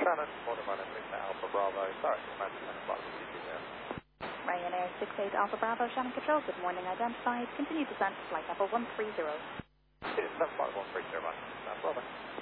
Shannon, Mortimer, Alpha Bravo. Sorry, Manchester, Fox, Ryanair 68 Alpha Bravo, Shannon Control. Good morning, identified. Continue descent, flight level 130. 75130, Manchester, Bravo.